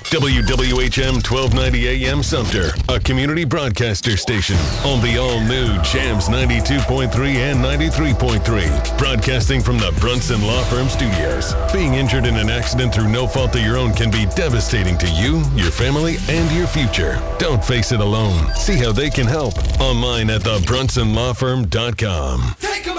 WWHM 1290 AM Sumter, a community broadcaster station on the all-new Jams 92.3 and 93.3. Broadcasting from the Brunson Law Firm Studios. Being injured in an accident through no fault of your own can be devastating to you, your family, and your future. Don't face it alone. See how they can help online at thebrunsonlawfirm.com. Take 'em